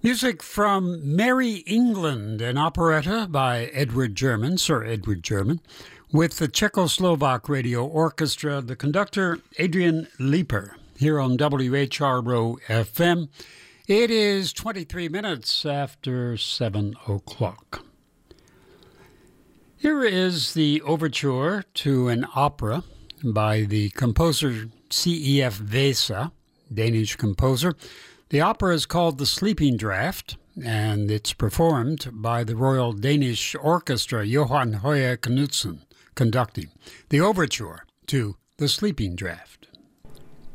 Music from Merry England, an operetta by Sir Edward German, with the Czechoslovak Radio Orchestra, the conductor Adrian Leeper, here on WHRO FM. It is 23 minutes after 7 o'clock. Here is the overture to an opera by the composer C.E.F. Vesa, Danish composer. The opera is called The Sleeping Draught, and it's performed by the Royal Danish Orchestra, Johan Høje Knudsen, conducting. The overture to The Sleeping Draught.